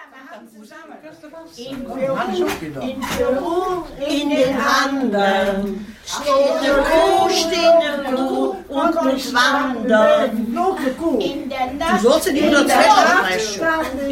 In den Handen steht eine Kuh, und muss wandern. Du sollst nicht nur das Wetter